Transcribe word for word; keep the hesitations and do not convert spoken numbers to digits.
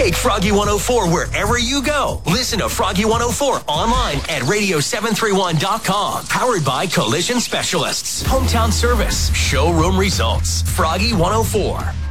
Take Froggy one oh four wherever you go. Listen to Froggy one oh four online at radio seven thirty-one dot com. Powered by Collision Specialists. Hometown service. Showroom results. Froggy one oh four.